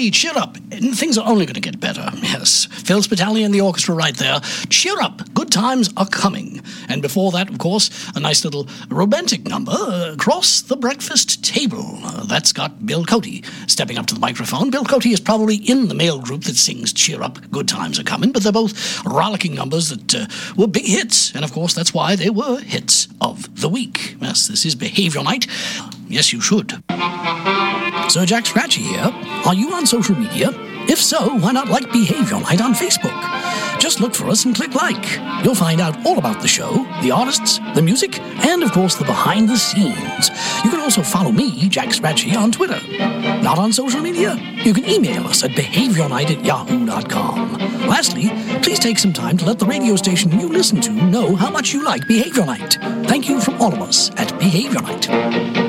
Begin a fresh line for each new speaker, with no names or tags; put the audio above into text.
Hey, cheer up. Things are only going to get better. Yes, Phil Spitali and the orchestra right there. Cheer up. Good times are coming. And before that, of course, a nice little romantic number, Across the Breakfast Table. That's got Bill Coty stepping up to the microphone. Bill Coty is probably in the male group that sings Cheer Up, Good Times Are Coming, but they're both rollicking numbers that were big hits. And of course, that's why they were hits of the week. Yes, this is Behavior Night. Yes, you should. Sir Jack Scratchy here. Are you on social media? If so, why not like Behavior Night on Facebook? Just look for us and click like. You'll find out all about the show, the artists, the music, and of course the behind the scenes. You can also follow me, Jack Scratchy, on Twitter. Not on social media? You can email us at behaviornight@yahoo.com. Lastly, please take some time to let the radio station you listen to know how much you like Behavior Night. Thank you from all of us at Behavior Night.